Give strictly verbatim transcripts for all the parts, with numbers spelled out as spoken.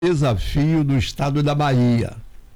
Desafio do estado da Bahia.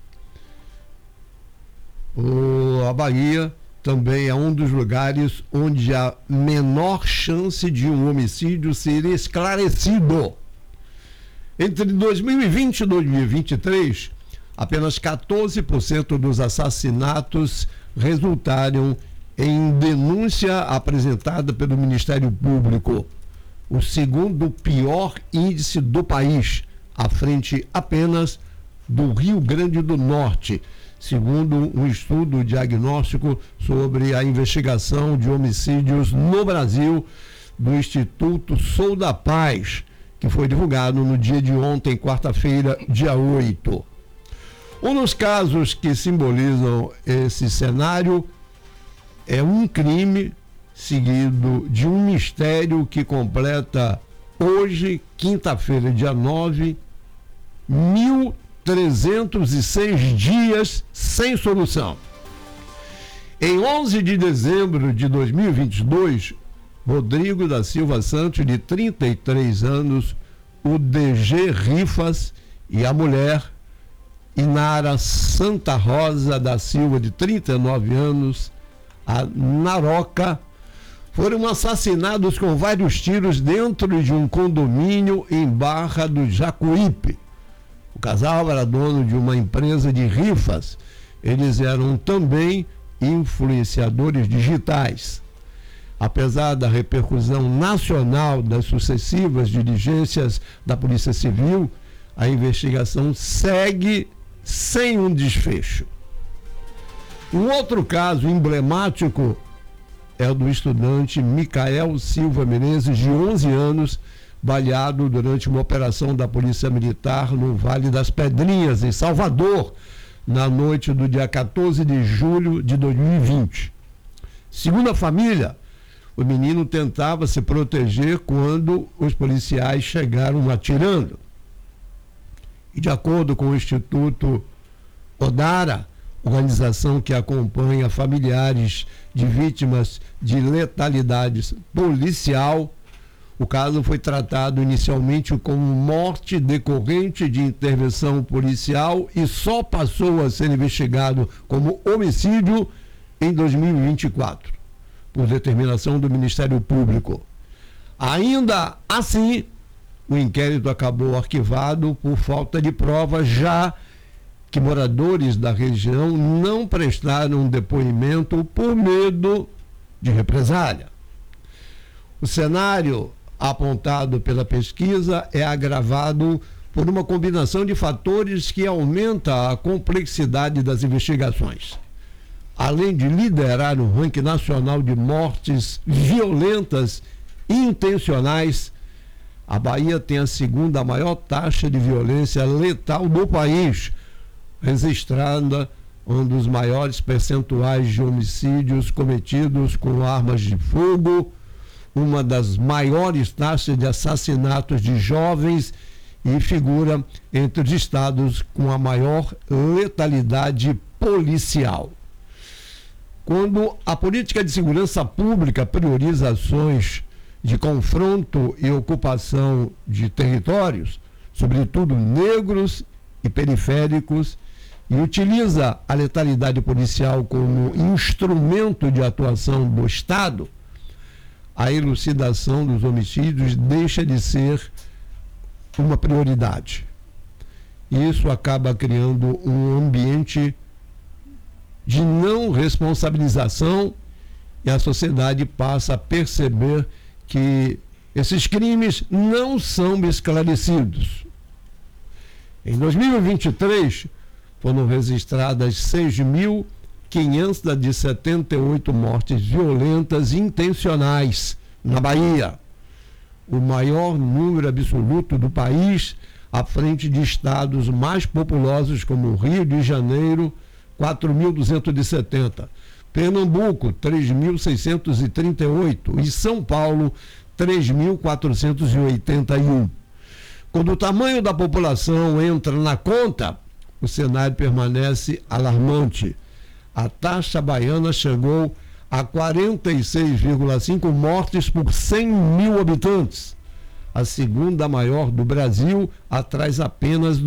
O, a Bahia também é um dos lugares onde há menor chance de um homicídio ser esclarecido. Entre dois mil e vinte e dois mil e vinte e três, apenas quatorze por cento dos assassinatos resultaram em denúncia apresentada pelo Ministério Público, o segundo pior índice do país, à frente apenas do Rio Grande do Norte, segundo um estudo diagnóstico sobre a investigação de homicídios no Brasil do Instituto Sou da Paz, que foi divulgado no dia de ontem, quarta-feira, dia oito. Um dos casos que simbolizam esse cenário é um crime seguido de um mistério que completa hoje, quinta-feira, dia nove, mil trezentos e seis dias sem solução. Em onze de dezembro de dois mil e vinte e dois, Rodrigo da Silva Santos, de trinta e três anos, o D G Rifas, e a mulher Inara Santa Rosa da Silva, de trinta e nove anos, a Naroca, foram assassinados com vários tiros dentro de um condomínio em Barra do Jacuípe. O casal era dono de uma empresa de rifas. Eles eram também influenciadores digitais. Apesar da repercussão nacional das sucessivas diligências da Polícia Civil, a investigação segue sem um desfecho. Um outro caso emblemático é o do estudante Micael Silva Menezes, de onze anos, baleado durante uma operação da Polícia Militar no Vale das Pedrinhas, em Salvador, na noite do dia quatorze de julho de dois mil e vinte. Segundo a família, o menino tentava se proteger quando os policiais chegaram atirando. E de acordo com o Instituto Odara, organização que acompanha familiares de vítimas de letalidade policial, o caso foi tratado inicialmente como morte decorrente de intervenção policial e só passou a ser investigado como homicídio em dois mil e vinte e quatro, por determinação do Ministério Público. Ainda assim, o inquérito acabou arquivado por falta de provas, já que moradores da região não prestaram depoimento por medo de represália. O cenário apontado pela pesquisa é agravado por uma combinação de fatores que aumenta a complexidade das investigações. Além de liderar o ranking nacional de mortes violentas e intencionais, a Bahia tem a segunda maior taxa de violência letal do país, registrando um dos maiores percentuais de homicídios cometidos com armas de fogo, uma das maiores taxas de assassinatos de jovens e figura entre os estados com a maior letalidade policial. Quando a política de segurança pública prioriza ações de confronto e ocupação de territórios, sobretudo negros e periféricos, e utiliza a letalidade policial como instrumento de atuação do Estado, a elucidação dos homicídios deixa de ser uma prioridade. Isso acaba criando um ambiente de não responsabilização e a sociedade passa a perceber que esses crimes não são esclarecidos. Em dois mil e vinte e três, foram registradas seis mil quinhentos e setenta e oito mortes violentas intencionais na Bahia, o maior número absoluto do país, à frente de estados mais populosos como o Rio de Janeiro, quatro mil duzentos e setenta, Pernambuco, três mil seiscentos e trinta e oito e São Paulo, três mil quatrocentos e oitenta e um. Quando o tamanho da população entra na conta, o cenário permanece alarmante. A taxa baiana chegou a quarenta e seis vírgula cinco mortes por cem mil habitantes, a segunda maior do Brasil, atrás apenas